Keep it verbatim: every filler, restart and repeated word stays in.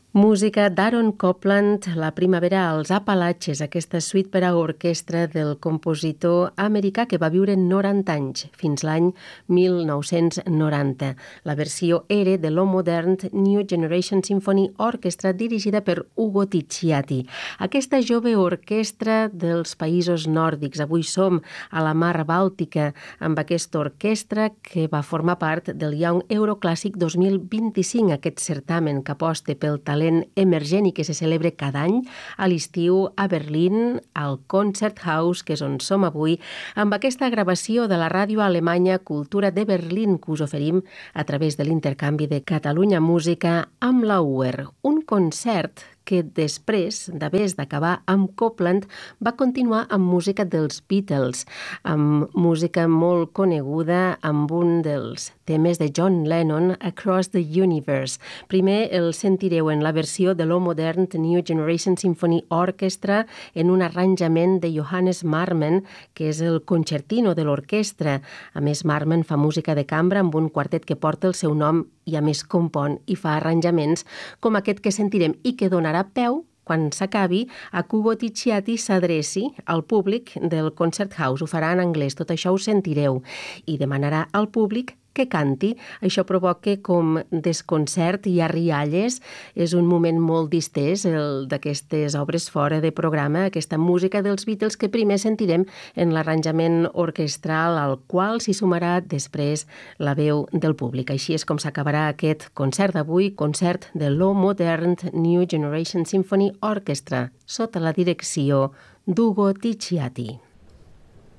Música d'Aaron Copland, La primavera als Apalatxes, aquesta suite per a orquestra del compositor americà que va viure noranta anys, fins l'any mil nou-cents noranta. La versió era de l'O Modern New Generation Symphony Orchestra dirigida per Ugo Ticciati. Aquesta jove orquestra dels països nòrdics. Avui som a la Mar Bàltica amb aquesta orquestra que va formar part del Young Euroclàssic dos mil vint-i-cinc, aquest certamen que aposta pel talent emergent i que se celebra cada any a l'estiu a Berlín, al Konzerthaus, que és on som avui, amb aquesta gravació de la ràdio alemanya Cultura de Berlín que us oferim a través de l'intercanvi de Catalunya Música amb la U E R. Un concert que després d'haver d'acabar amb Copland va continuar amb música dels Beatles, amb música molt coneguda, amb un dels temes de John Lennon, Across the Universe. Primer el sentireu en la versió de l'O Modern New Generation Symphony Orchestra en un arranjament de Johannes Marmen, que és el concertino de l'orquestra. A més, Marmen fa música de cambra amb un quartet que porta el seu nom i a més compon i fa arranjaments com aquest que sentirem i que donarà peu, quan s'acabi, a que Ugo Ticciati s'adreci al públic del Konzerthaus. Ho farà en anglès, tot això ho sentireu, i demanarà al públic que canti. Això provoca com desconcert i rialles. És un moment molt distès, el d'aquestes obres fora de programa, aquesta música dels Beatles que primer sentirem en l'arranjament orquestral, al qual s'hi sumarà després la veu del públic. Així és com s'acabarà aquest concert d'avui, concert de l'O Modern New Generation Symphony Orchestra, sota la direcció d'Ugo Ticciati.